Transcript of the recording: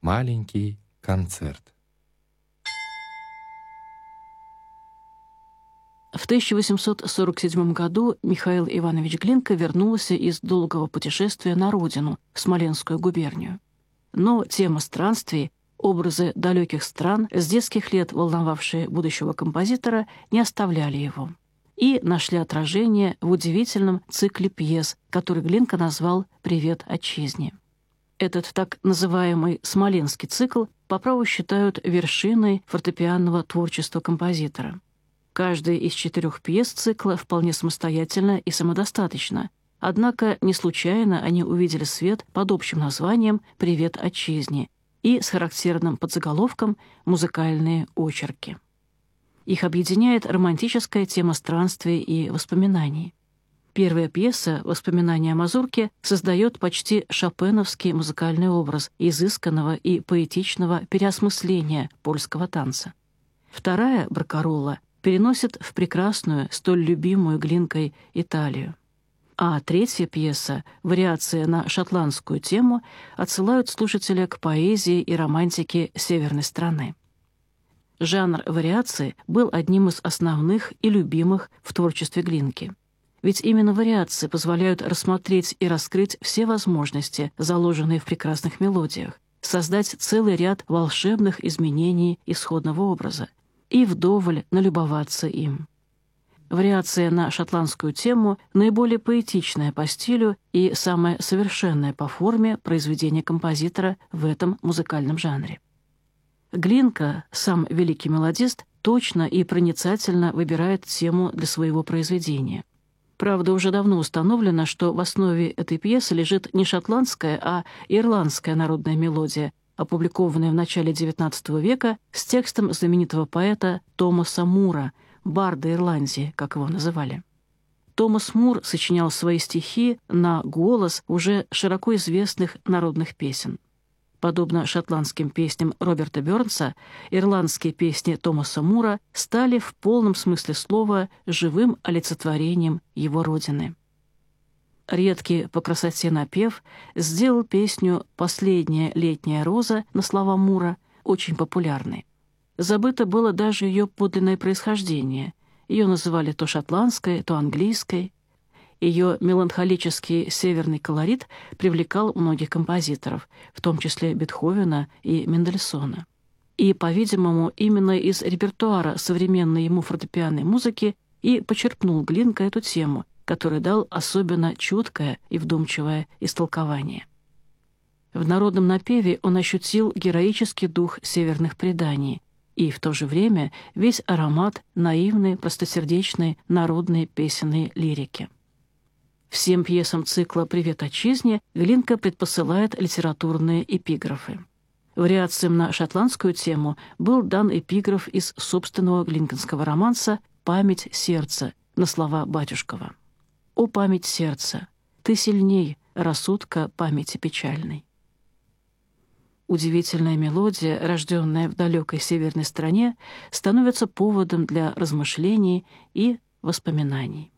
Маленький концерт. В 1847 году Михаил Иванович Глинка вернулся из долгого путешествия на родину, в Смоленскую губернию. Но тема странствий, образы далеких стран, с детских лет волновавшие будущего композитора, не оставляли его и нашли отражение в удивительном цикле пьес, который Глинка назвал «Привет отчизне». Этот так называемый «Смоленский цикл» по праву считают вершиной фортепианного творчества композитора. Каждая из 4 пьес цикла вполне самостоятельна и самодостаточна, однако не случайно они увидели свет под общим названием «Привет отчизне» и с характерным подзаголовком «Музыкальные очерки». Их объединяет романтическая тема странствий и воспоминаний. Первая пьеса «Воспоминания о мазурке» создает почти шопеновский музыкальный образ изысканного и поэтичного переосмысления польского танца. Вторая «Баркаролла» переносит в прекрасную, столь любимую Глинкой Италию. А третья пьеса «Вариация на шотландскую тему» отсылают слушателя к поэзии и романтике северной страны. Жанр вариации был одним из основных и любимых в творчестве Глинки. Ведь именно вариации позволяют рассмотреть и раскрыть все возможности, заложенные в прекрасных мелодиях, создать целый ряд волшебных изменений исходного образа и вдоволь налюбоваться им. Вариация на шотландскую тему — наиболее поэтичная по стилю и самое совершенное по форме произведение композитора в этом музыкальном жанре. Глинка, сам великий мелодист, точно и проницательно выбирает тему для своего произведения. Правда, уже давно установлено, что в основе этой пьесы лежит не шотландская, а ирландская народная мелодия, опубликованная в начале XIX века с текстом знаменитого поэта Томаса Мура, барда Ирландии, как его называли. Томас Мур сочинял свои стихи на голос уже широко известных народных песен. Подобно шотландским песням Роберта Бёрнса, ирландские песни Томаса Мура стали в полном смысле слова живым олицетворением его родины. Редкий по красоте напев сделал песню «Последняя летняя роза» на слова Мура очень популярной. Забыто было даже ее подлинное происхождение. Ее называли то шотландской, то английской. Ее меланхолический северный колорит привлекал многих композиторов, в том числе Бетховена и Мендельсона. И, по-видимому, именно из репертуара современной ему фортепианной музыки и почерпнул Глинка эту тему, который дал особенно чуткое и вдумчивое истолкование. В народном напеве он ощутил героический дух северных преданий и в то же время весь аромат наивной, простосердечной народной песенной лирики. Всем пьесам цикла «Привет отчизне» Глинка предпосылает литературные эпиграфы. Вариациям на шотландскую тему был дан эпиграф из собственного глинкинского романса «Память сердца» на слова Батюшкова. «О, память сердца, ты сильней рассудка памяти печальной». Удивительная мелодия, рожденная в далекой северной стране, становится поводом для размышлений и воспоминаний.